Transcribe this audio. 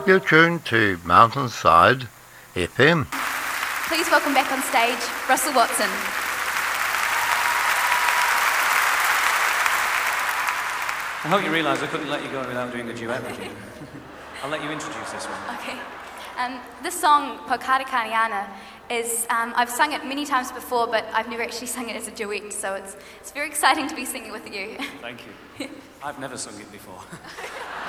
You're tuned to Mountainside FM. Please welcome back on stage, Russell Watson. I hope you realise I couldn't let you go without doing a duet with you. I'll let you introduce this one. Okay. This song, Pokara Kaniana, is, I've sung it many times before, but I've never actually sung it as a duet, so it's very exciting to be singing with you. Thank you. I've never sung it before.